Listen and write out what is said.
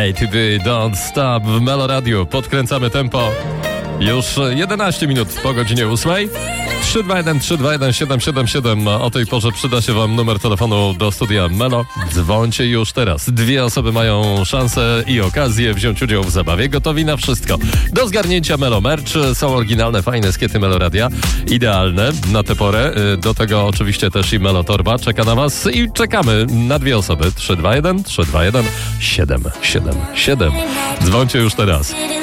ATV Don't Stop w Melo Radio. Podkręcamy tempo. Już 11 minut po godzinie 8. 321 321 777. O tej porze przyda się wam numer telefonu do studia Melo. Dzwońcie już teraz. 2 osoby mają szansę i okazję wziąć udział w zabawie. Gotowi na wszystko. Do zgarnięcia Melo Merch. Są oryginalne, fajne skiety Melo Radia. Idealne na tę porę. Do tego oczywiście też i Melo Torba czeka na was. I czekamy na 2 osoby. 321 321 777. Dzwońcie już teraz.